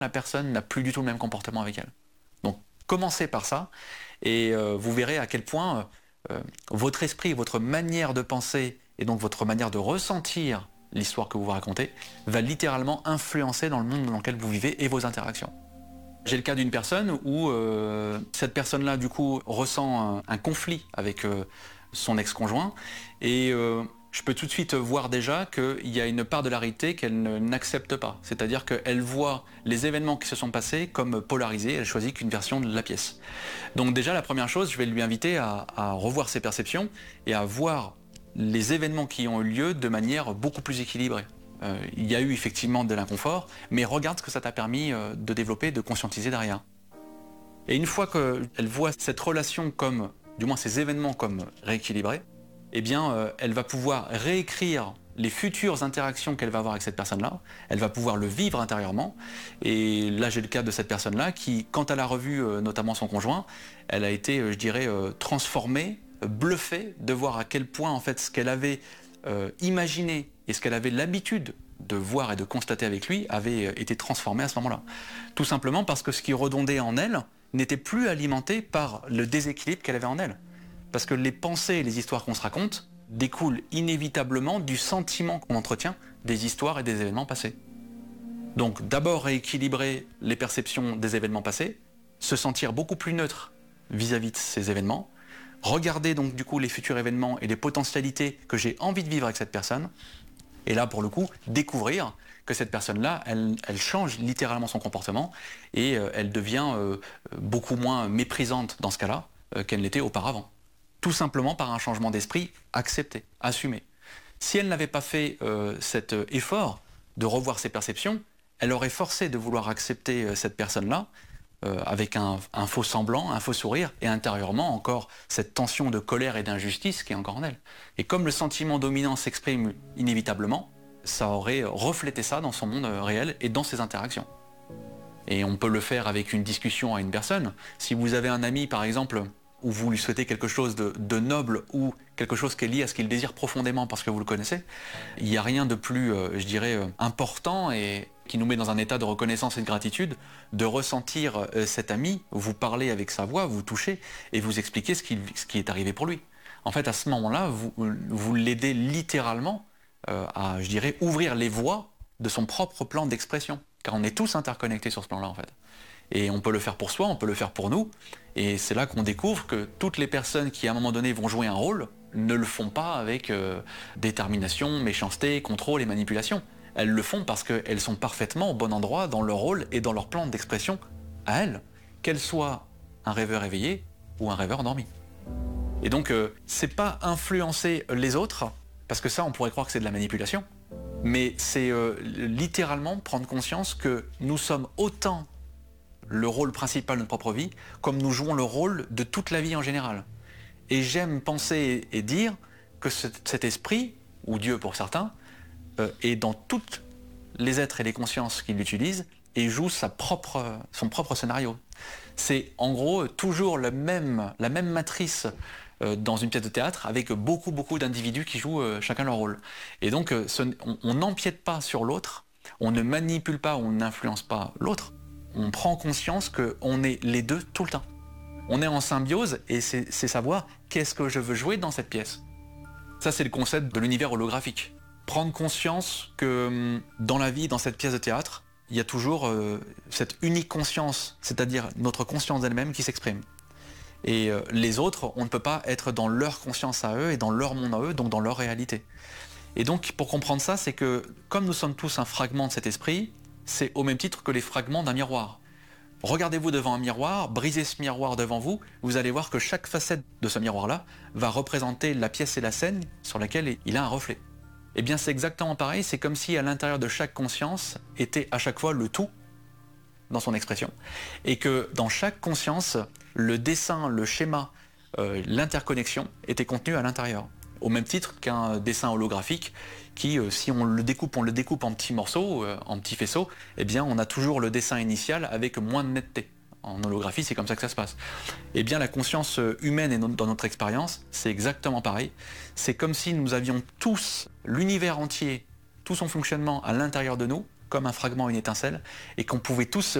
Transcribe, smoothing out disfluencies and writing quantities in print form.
la personne n'a plus du tout le même comportement avec elle. Donc commencez par ça et vous verrez à quel point votre esprit, votre manière de penser et donc votre manière de ressentir l'histoire que vous vous racontez va littéralement influencer dans le monde dans lequel vous vivez et vos interactions. J'ai le cas d'une personne où cette personne-là du coup ressent un conflit avec son ex-conjoint et je peux tout de suite voir déjà qu'il y a une part de la réalité qu'elle n'accepte pas. C'est-à-dire qu'elle voit les événements qui se sont passés comme polarisés, elle choisit qu'une version de la pièce. Donc déjà, la première chose, je vais lui inviter à revoir ses perceptions et à voir les événements qui ont eu lieu de manière beaucoup plus équilibrée. Il y a eu effectivement de l'inconfort, mais regarde ce que ça t'a permis de développer, de conscientiser derrière. Et une fois qu'elle voit cette relation comme, du moins ces événements comme rééquilibrés, eh bien, elle va pouvoir réécrire les futures interactions qu'elle va avoir avec cette personne-là, elle va pouvoir le vivre intérieurement. Et là, j'ai le cas de cette personne-là qui, quand elle a revu notamment son conjoint, elle a été, je dirais, transformée, bluffée de voir à quel point, en fait, ce qu'elle avait imaginé et ce qu'elle avait l'habitude de voir et de constater avec lui avait été transformé à ce moment-là. Tout simplement parce que ce qui redondait en elle n'était plus alimenté par le déséquilibre qu'elle avait en elle. Parce que les pensées et les histoires qu'on se raconte découlent inévitablement du sentiment qu'on entretient des histoires et des événements passés. Donc d'abord rééquilibrer les perceptions des événements passés, se sentir beaucoup plus neutre vis-à-vis de ces événements, regarder donc du coup les futurs événements et les potentialités que j'ai envie de vivre avec cette personne, et là pour le coup découvrir que cette personne-là, elle change littéralement son comportement et elle devient beaucoup moins méprisante dans ce cas-là qu'elle l'était auparavant. Tout simplement par un changement d'esprit accepté, assumé. Si elle n'avait pas fait cet effort de revoir ses perceptions, elle aurait forcé de vouloir accepter cette personne-là avec un faux semblant, un faux sourire, et intérieurement encore cette tension de colère et d'injustice qui est encore en elle. Et comme le sentiment dominant s'exprime inévitablement, ça aurait reflété ça dans son monde réel et dans ses interactions. Et on peut le faire avec une discussion à une personne. Si vous avez un ami, par exemple, où vous lui souhaitez quelque chose de noble ou quelque chose qui est lié à ce qu'il désire profondément parce que vous le connaissez, il n'y a rien de plus, je dirais, important et qui nous met dans un état de reconnaissance et de gratitude, de ressentir cet ami, vous parler avec sa voix, vous toucher et vous expliquer ce qui est arrivé pour lui. En fait, à ce moment-là, vous l'aidez littéralement à, je dirais, ouvrir les voies de son propre plan d'expression. Car on est tous interconnectés sur ce plan-là, en fait. Et on peut le faire pour soi, on peut le faire pour nous. Et c'est là qu'on découvre que toutes les personnes qui, à un moment donné, vont jouer un rôle, ne le font pas avec détermination, méchanceté, contrôle et manipulation. Elles le font parce qu'elles sont parfaitement au bon endroit dans leur rôle et dans leur plan d'expression à elles, qu'elles soient un rêveur éveillé ou un rêveur endormi. Et donc, c'est pas influencer les autres, parce que ça, on pourrait croire que c'est de la manipulation, mais c'est littéralement prendre conscience que nous sommes autant le rôle principal de notre propre vie, comme nous jouons le rôle de toute la vie en général. Et j'aime penser et dire que cet esprit, ou Dieu pour certains, est dans tous les êtres et les consciences qui l'utilisent et joue son propre scénario. C'est en gros toujours la même matrice dans une pièce de théâtre avec beaucoup d'individus qui jouent chacun leur rôle. Et donc on n'empiète pas sur l'autre, on ne manipule pas, on n'influence pas l'autre. On prend conscience qu'on est les deux tout le temps. On est en symbiose et c'est savoir qu'est-ce que je veux jouer dans cette pièce. Ça, c'est le concept de l'univers holographique. Prendre conscience que dans la vie, dans cette pièce de théâtre, il y a toujours cette unique conscience, c'est-à-dire notre conscience d'elle-même qui s'exprime. Et les autres, on ne peut pas être dans leur conscience à eux et dans leur monde à eux, donc dans leur réalité. Et donc, pour comprendre ça, c'est que comme nous sommes tous un fragment de cet esprit, c'est au même titre que les fragments d'un miroir. Regardez-vous devant un miroir, brisez ce miroir devant vous, vous allez voir que chaque facette de ce miroir-là va représenter la pièce et la scène sur laquelle il a un reflet. Eh bien c'est exactement pareil, c'est comme si à l'intérieur de chaque conscience était à chaque fois le tout dans son expression. Et que dans chaque conscience, le dessin, le schéma, l'interconnexion était contenu à l'intérieur. Au même titre qu'un dessin holographique qui, si on le découpe en petits morceaux, en petits faisceaux, eh bien on a toujours le dessin initial avec moins de netteté. En holographie, c'est comme ça que ça se passe. Eh bien la conscience humaine et dans notre expérience, c'est exactement pareil. C'est comme si nous avions tous l'univers entier, tout son fonctionnement à l'intérieur de nous, comme un fragment, une étincelle, et qu'on pouvait tous